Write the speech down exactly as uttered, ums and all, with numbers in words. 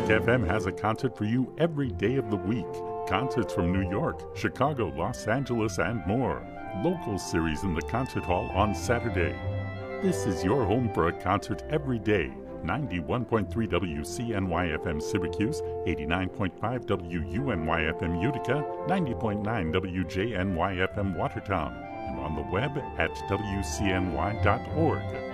Music F M has a concert for you every day of the week. Concerts from New York, Chicago, Los Angeles, and more. Local series in the concert hall on Saturday. This is your home for a concert every day. ninety-one point three W C N Y F M Syracuse, eighty-nine point five W U N Y F M Utica, ninety point nine W J N Y F M Watertown, and on the web at W C N Y dot org.